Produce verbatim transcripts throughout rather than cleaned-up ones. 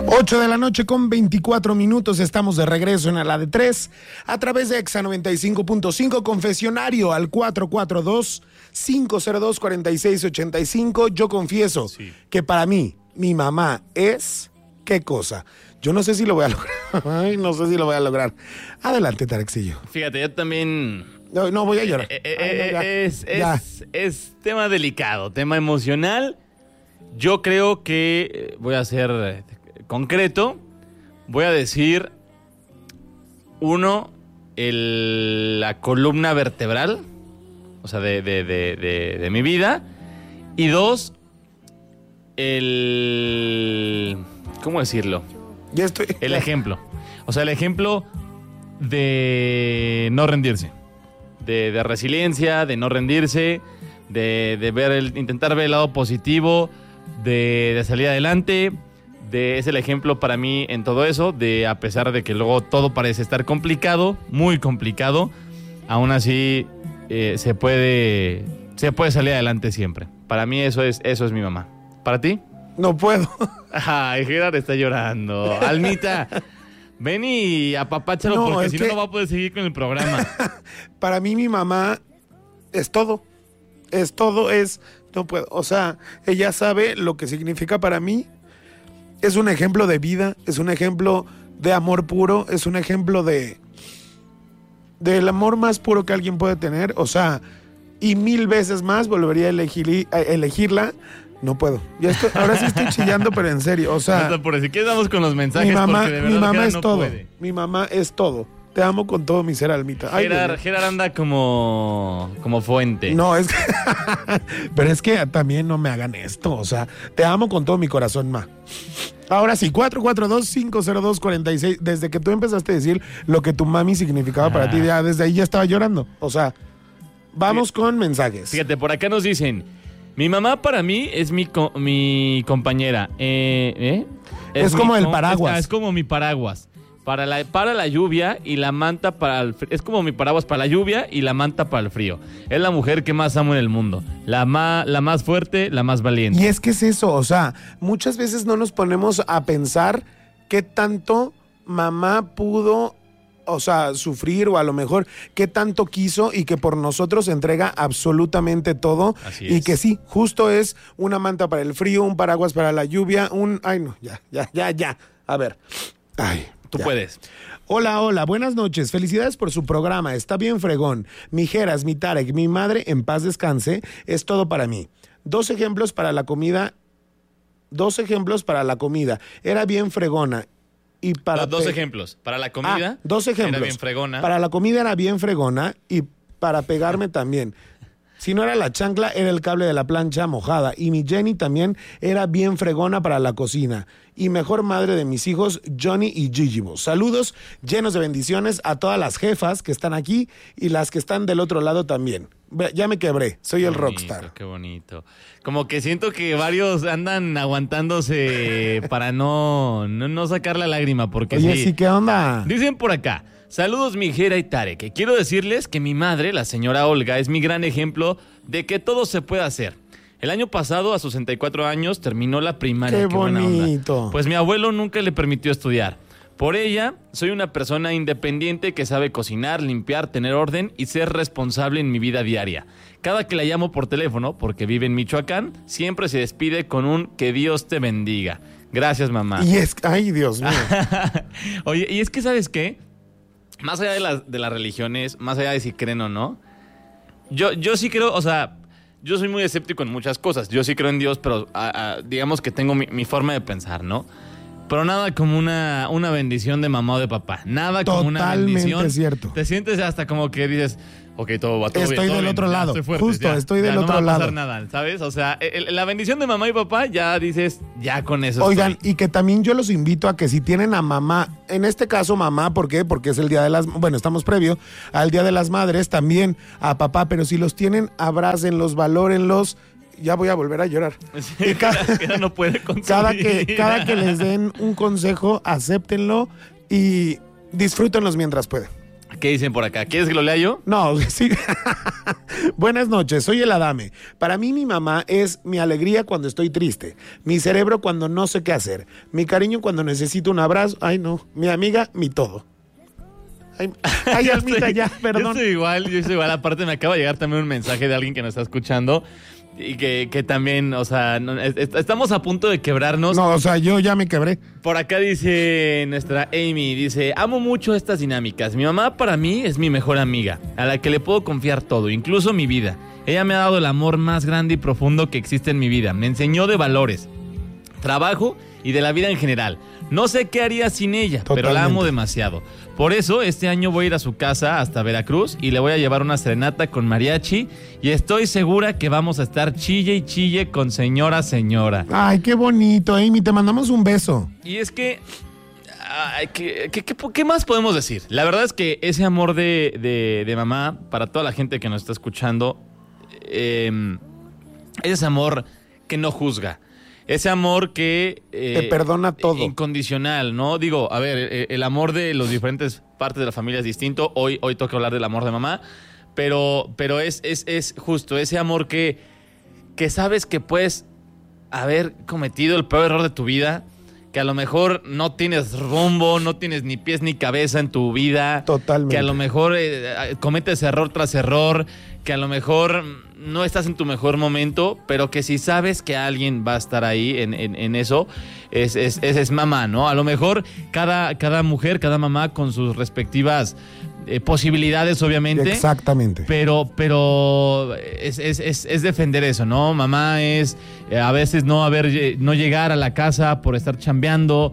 ocho de la noche con veinticuatro minutos, estamos de regreso en A la de tres a través de Exa noventa y cinco punto cinco, confesionario al cuatro cuatro dos, cinco cero dos, cuatro seis ocho cinco. Yo confieso sí. que para mí, mi mamá es... ¿Qué cosa? Yo no sé si lo voy a lograr. Ay, no sé si lo voy a lograr. Adelante, Tarexillo. Fíjate, yo también... No, no voy a llorar. Eh, eh, Ay, no, ya, es, es, es tema delicado, tema emocional. Yo creo que voy a ser concreto. Voy a decir, uno, el, la columna vertebral, o sea, de, de, de, de, de mi vida. Y dos, el... ¿Cómo decirlo? Ya estoy... El ejemplo. O sea, el ejemplo de no rendirse. De, de resiliencia, de no rendirse, de, de ver el, intentar ver el lado positivo, de, de salir adelante. De, es el ejemplo para mí en todo eso, de a pesar de que luego todo parece estar complicado, muy complicado, aún así eh, se puede se puede salir adelante siempre. Para mí eso es eso es mi mamá. ¿Para ti? No puedo. Ay, Gerard está llorando. Almita, ven y apapáchalo no, porque si que... no, no va a poder seguir con el programa. Para mí mi mamá es todo. Es todo, es... No puedo. O sea, ella sabe lo que significa para mí. Es un ejemplo de vida, es un ejemplo de amor puro, es un ejemplo de... del amor más puro que alguien puede tener. O sea, y mil veces más volvería a, elegir, a elegirla. No puedo. Ya estoy, ahora sí estoy chillando, pero en serio. O sea, no, por eso que vamos con los mensajes. Mi mamá, porque de verdad mi mamá es no todo. Puede. Mi mamá es todo. Te amo con todo mi ser, Almita. Ay, Gerard, Gerard anda como, como fuente. No, es que... pero es que también no me hagan esto. O sea, te amo con todo mi corazón, ma. Ahora sí, cuatro cuatro dos, cinco cero dos, cuatro seis. Desde que tú empezaste a decir lo que tu mami significaba ah. para ti, ya desde ahí ya estaba llorando. O sea, vamos fíjate, con mensajes. Fíjate, por acá nos dicen... Mi mamá para mí es mi, co- mi compañera. Eh, ¿eh? Es, es como mi, el paraguas. Es, es como mi paraguas. Para la, para la lluvia y la manta para el frío. Es como mi paraguas para la lluvia y la manta para el frío. Es la mujer que más amo en el mundo. La, ma, la más fuerte, la más valiente. Y es que es eso, o sea, muchas veces no nos ponemos a pensar qué tanto mamá pudo... o sea, sufrir o a lo mejor qué tanto quiso y que por nosotros entrega absolutamente todo. Así y es. que sí, justo es una manta para el frío, un paraguas para la lluvia, un... Ay, no, ya, ya, ya, ya. A ver. Ay, tú ya. puedes. Hola, hola, buenas noches. Felicidades por su programa. Está bien fregón. Mi Jeras, mi Tarek, mi madre, en paz descanse, es todo para mí. Dos ejemplos para la comida. Dos ejemplos para la comida. Era bien fregona. Y para Los dos pe- ejemplos. Para la comida. Ah, dos ejemplos. Era bien fregona. Para la comida era bien fregona y para pegarme también. Si no era la chancla, era el cable de la plancha mojada. Y mi Jenny también era bien fregona para la cocina. Y mejor madre de mis hijos, Johnny y Gigibo. Saludos llenos de bendiciones a todas las jefas que están aquí y las que están del otro lado también. Ya me quebré, soy qué el bonito, rockstar. Qué bonito. Como que siento que varios andan aguantándose para no, no, no sacar la lágrima. Porque Oye, sí. sí, ¿qué onda? Dicen por acá. Saludos, mi Jera y Tarek. Quiero decirles que mi madre, la señora Olga, es mi gran ejemplo de que todo se puede hacer. El año pasado, a sus sesenta y cuatro años, terminó la primaria. ¡Qué, Qué buena onda. bonito! Pues mi abuelo nunca le permitió estudiar. Por ella, soy una persona independiente que sabe cocinar, limpiar, tener orden y ser responsable en mi vida diaria. Cada que la llamo por teléfono, porque vive en Michoacán, siempre se despide con un que Dios te bendiga. Gracias, mamá. Y es... ¡Ay, Dios mío! Oye, y es que, ¿sabes qué? Más allá de las, de las religiones, más allá de si creen o no, yo, yo sí creo, o sea, yo soy muy escéptico en muchas cosas. Yo sí creo en Dios, pero a, a, digamos que tengo mi, mi forma de pensar, ¿no? Pero nada como una, una bendición de mamá o de papá. Nada como Totalmente una bendición. cierto. Te sientes hasta como que dices, ok, todo va todo Estoy bien. Todo del bien, otro ya lado. estoy fuerte, Justo, ya, estoy del ya otro no me va a lado. pasar nada, ¿sabes? O sea, el, la bendición de mamá y papá ya dices, ya con eso Oigan, estoy. y que también yo los invito a que si tienen a mamá, en este caso mamá, ¿por qué? Porque es el día de las, bueno, estamos previo al Día de las Madres, también a papá, pero si los tienen, abrácenlos, valórenlos. Ya voy a volver a llorar. Sí, y cada, que no puede con cada su que vida. cada que les den un consejo, acéptenlo y disfrútenlos mientras pueden. ¿Qué dicen por acá? ¿Quieres que lo lea yo? No, sí. Buenas noches, soy el Adame. Para mí mi mamá es mi alegría cuando estoy triste, mi cerebro cuando no sé qué hacer, mi cariño cuando necesito un abrazo. Ay, no, mi amiga, mi todo. Ay, ay Almita, ya, perdón. Yo estoy igual, yo estoy igual. Aparte me acaba de llegar también un mensaje de alguien que nos está escuchando y que, que también, o sea, no, es, estamos a punto de quebrarnos. No, o sea, yo ya me quebré. Por acá dice nuestra Amy, dice, amo mucho estas dinámicas. Mi mamá para mí es mi mejor amiga, a la que le puedo confiar todo, incluso mi vida. Ella me ha dado el amor más grande y profundo que existe en mi vida. Me enseñó de valores, trabajo y de la vida en general. No sé qué haría sin ella, Totalmente. pero la amo demasiado. Por eso, este año voy a ir a su casa hasta Veracruz y le voy a llevar una serenata con mariachi y estoy segura que vamos a estar chille y chille con señora señora. Ay, qué bonito, Amy, te mandamos un beso. Y es que... Ay, ¿qué, qué, qué, qué más podemos decir? La verdad es que ese amor de, de, de mamá, para toda la gente que nos está escuchando, eh, es ese amor que no juzga. Ese amor que... Eh, Te perdona todo. Incondicional, ¿no? Digo, a ver, el, el amor de las diferentes partes de la familia es distinto. Hoy, hoy toca hablar del amor de mamá. Pero, pero es, es, es justo ese amor que, que sabes que puedes haber cometido el peor error de tu vida. Que a lo mejor no tienes rumbo, no tienes ni pies ni cabeza en tu vida. Totalmente. Que a lo mejor eh, cometes error tras error. Que a lo mejor no estás en tu mejor momento, pero que si sabes que alguien va a estar ahí en, en, en eso, es, es, es, es mamá, ¿no? A lo mejor cada, cada mujer, cada mamá con sus respectivas eh, posibilidades, obviamente. Exactamente. Pero, pero es, es, es, es defender eso, ¿no? Mamá es eh, a veces no haber, no llegar a la casa por estar chambeando,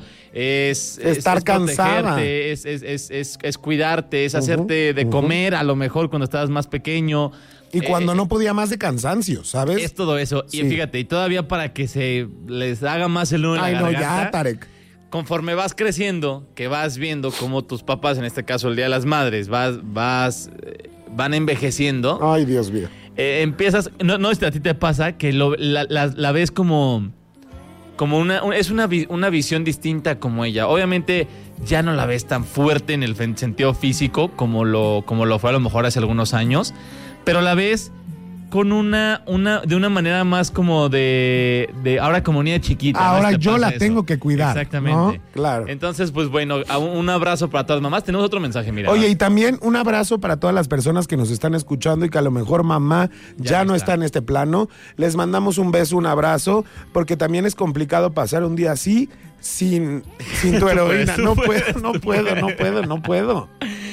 es estar es, es cansada, es, es, es, es, es cuidarte, es uh-huh, hacerte de uh-huh. comer, a lo mejor cuando estabas más pequeño. Y cuando eh, no podía más de cansancio, ¿sabes? Es todo eso. Sí. Y fíjate, y todavía para que se les haga más el nudo en la Ay, garganta. no, ya, Tarek. Conforme vas creciendo, que vas viendo cómo tus papás, en este caso el Día de las Madres, vas, vas, eh, van envejeciendo. Ay, Dios mío. Eh, empiezas, no, no, a ti te pasa que lo, la, la, la ves como, como una, es una, una visión distinta como ella. Obviamente ya no la ves tan fuerte en el sentido físico como lo, como lo fue a lo mejor hace algunos años, pero la ves con una, una, de una manera más como de, de ahora como niña chiquita. Ahora ¿no? yo la eso. tengo que cuidar. Exactamente. ¿No? Claro. Entonces, pues bueno, un abrazo para todas las mamás. Tenemos otro mensaje, mira. Oye, y también un abrazo para todas las personas que nos están escuchando y que a lo mejor mamá ya, ya no está. está en este plano. Les mandamos un beso, un abrazo, porque también es complicado pasar un día así sin, sin tu heroína. No puedo, no puedo, no puedo, no puedo.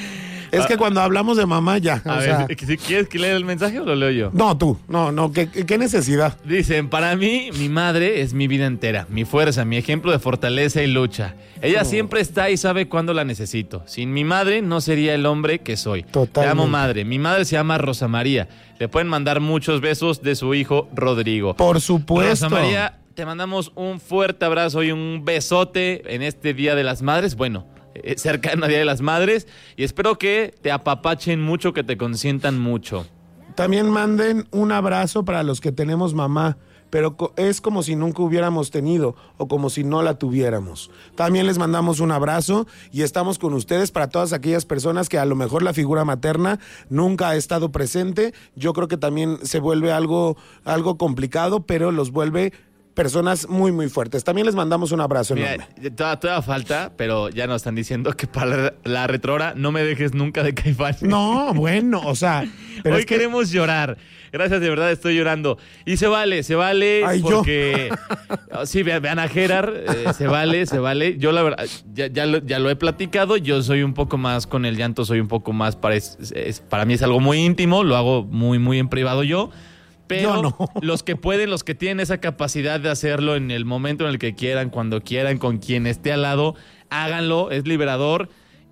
Es que cuando hablamos de mamá ya. A o ver, sea, si quieres que lea el mensaje o lo leo yo. No, tú. No, no. ¿Qué, qué necesidad? Dicen, para mí, mi madre es mi vida entera, mi fuerza, mi ejemplo de fortaleza y lucha. Ella oh. siempre está y sabe cuándo la necesito. Sin mi madre no sería el hombre que soy. Totalmente. Te amo, madre. Mi madre se llama Rosa María. Le pueden mandar muchos besos de su hijo Rodrigo. Por supuesto. Rosa María, te mandamos un fuerte abrazo y un besote en este Día de las Madres. Bueno, cercano a Día de las Madres, y espero que te apapachen mucho, que te consientan mucho. También manden un abrazo para los que tenemos mamá, pero es como si nunca hubiéramos tenido o como si no la tuviéramos. También les mandamos un abrazo y estamos con ustedes para todas aquellas personas que a lo mejor la figura materna nunca ha estado presente. Yo creo que también se vuelve algo, algo complicado, pero los vuelve personas muy, muy fuertes. También les mandamos un abrazo Mira, enorme. Toda, toda falta, pero ya nos están diciendo que para la retrora no me dejes nunca de Caifanes. No, bueno, o sea... Pero hoy es que... queremos llorar. Gracias, de verdad, estoy llorando. Y se vale, se vale. Ay, porque... Yo. Sí, vean, vean a Gerard, eh, se vale, se vale. Yo la verdad, ya, ya, lo, ya lo he platicado, yo soy un poco más con el llanto, soy un poco más... Para, es, es, para mí es algo muy íntimo, lo hago muy, muy en privado yo. Pero no. los que pueden, los que tienen esa capacidad de hacerlo en el momento en el que quieran, cuando quieran, con quien esté al lado, háganlo, es liberador.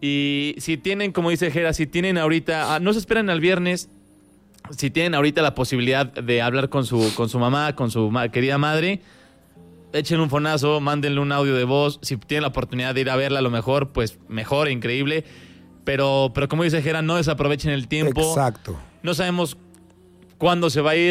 Y si tienen, como dice Jera, si tienen ahorita, no se esperen al viernes, si tienen ahorita la posibilidad de hablar con su, con su mamá, con su ma- querida madre, echen un fonazo, mándenle un audio de voz. Si tienen la oportunidad de ir a verla, a lo mejor, pues mejor, increíble. Pero, pero como dice Jera, no desaprovechen el tiempo. Exacto. No sabemos cuándo se va a ir.